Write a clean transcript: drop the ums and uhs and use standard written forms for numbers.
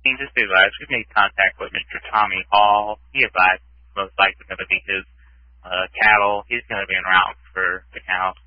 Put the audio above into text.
King, just be advised, we've made contact with Mr. Tommy Hall. He advised most likely going to be his cattle. He's going to be en route for the cows.